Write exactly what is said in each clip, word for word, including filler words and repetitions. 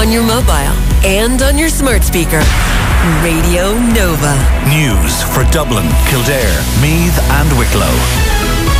on your mobile and on your smart speaker. Radio Nova. News for Dublin, Kildare, Meath and Wicklow.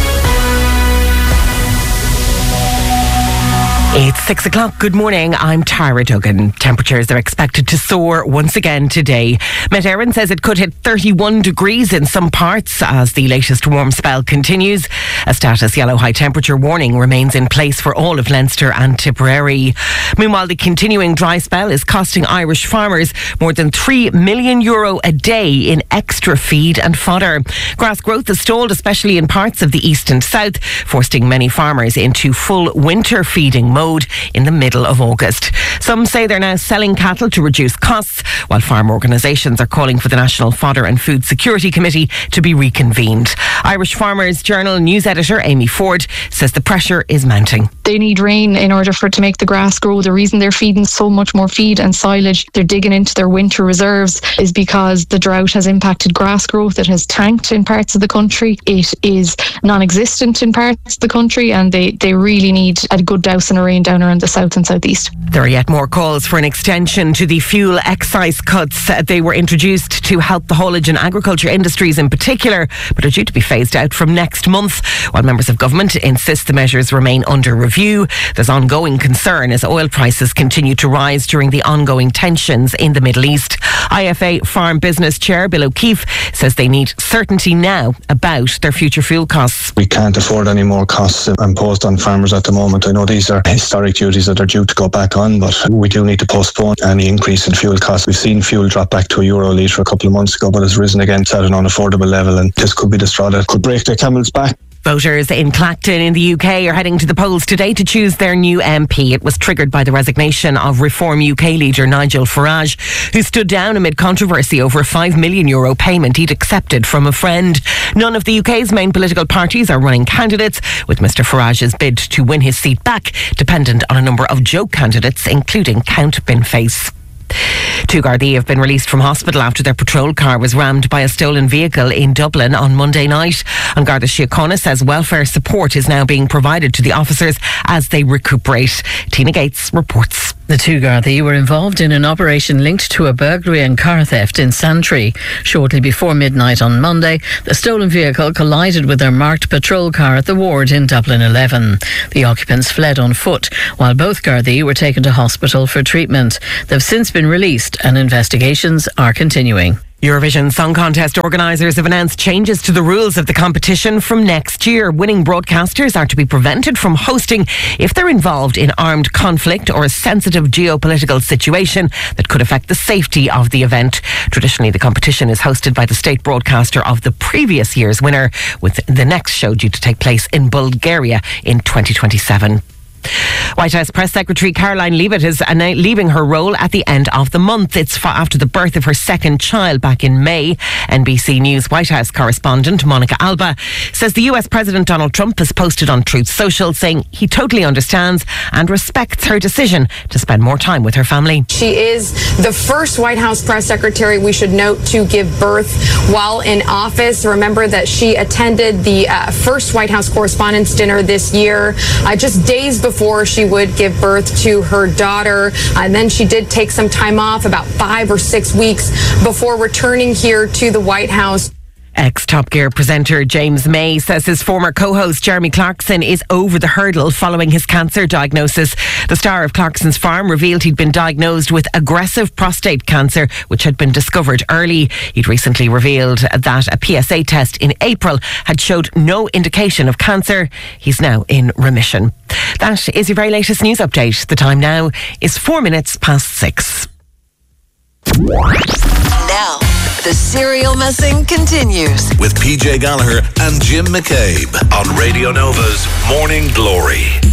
It's six o'clock. Good morning. I'm Tara Duggan. Temperatures are expected to soar once again today. Met Éireann says it could hit thirty-one degrees in some parts as the latest warm spell continues. A status yellow high temperature warning remains in place for all of Leinster and Tipperary. Meanwhile, the continuing dry spell is costing Irish farmers more than three million euro a day in extra feed and fodder. Grass growth has stalled, especially in parts of the east and south, forcing many farmers into full winter feeding mode. mode in the middle of August. Some say they're now selling cattle to reduce costs, while farm organisations are calling for the National Fodder and Food Security Committee to be reconvened. Irish Farmers Journal news editor Amy Ford says the pressure is mounting. They need rain in order for it to make the grass grow. The reason they're feeding so much more feed and silage, they're digging into their winter reserves, is because the drought has impacted grass growth. It has tanked in parts of the country. It is non-existent in parts of the country, and they, they really need a good douse and a rain down around the south and southeast. There are yet more calls for an extension to the fuel excise cuts. They were introduced to help the haulage and agriculture industries in particular, but are due to be phased out from next month. While members of government insist the measures remain under review, there's ongoing concern as oil prices continue to rise during the ongoing tensions in the Middle East. I F A Farm Business Chair Bill O'Keefe says they need certainty now about their future fuel costs. We can't afford any more costs imposed on farmers at the moment. I know these are historic duties that are due to go back on, but we do need to postpone any increase in fuel costs. We've seen fuel drop back to a euro a litre a couple of months ago, but it's risen again at an unaffordable level, and this could be the straw that could break the camel's back. Voters in Clacton in the U K are heading to the polls today to choose their new M P. It was triggered by the resignation of Reform U K leader Nigel Farage, who stood down amid controversy over a five million euro payment he'd accepted from a friend. None of the U K's main political parties are running candidates, with Mr Farage's bid to win his seat back dependent on a number of joke candidates, including Count Binface. Two Gardaí have been released from hospital after their patrol car was rammed by a stolen vehicle in Dublin on Monday night. And Garda Síochána says welfare support is now being provided to the officers as they recuperate. Tina Gates reports. The two Gardaí were involved in an operation linked to a burglary and car theft in Santry. Shortly before midnight on Monday, the stolen vehicle collided with their marked patrol car at the ward in Dublin eleven. The occupants fled on foot, while both Gardaí were taken to hospital for treatment. They've since been released and investigations are continuing. Eurovision Song Contest organisers have announced changes to the rules of the competition from next year. Winning broadcasters are to be prevented from hosting if they're involved in armed conflict or a sensitive geopolitical situation that could affect the safety of the event. Traditionally, the competition is hosted by the state broadcaster of the previous year's winner, with the next show due to take place in Bulgaria in twenty twenty-seven. White House Press Secretary Caroline Leavitt is leaving her role at the end of the month. It's after the birth of her second child back in May. N B C News White House correspondent Monica Alba says the U S President Donald Trump has posted on Truth Social saying he totally understands and respects her decision to spend more time with her family. She is the first White House Press Secretary, we should note, to give birth while in office. Remember that she attended the uh, first White House Correspondents' Dinner this year, uh, just days before before she would give birth to her daughter. Uh, and then she did take some time off, about five or six weeks before returning here to the White House. Ex-Top Gear presenter James May says his former co-host Jeremy Clarkson is over the hurdle following his cancer diagnosis. The star of Clarkson's Farm revealed he'd been diagnosed with aggressive prostate cancer, which had been discovered early. He'd recently revealed that a P S A test in April had showed no indication of cancer. He's now in remission. That is your very latest news update. The time now is four minutes past six. Now, the serial messing continues with P J Gallagher and Jim McCabe on Radio Nova's Morning Glory.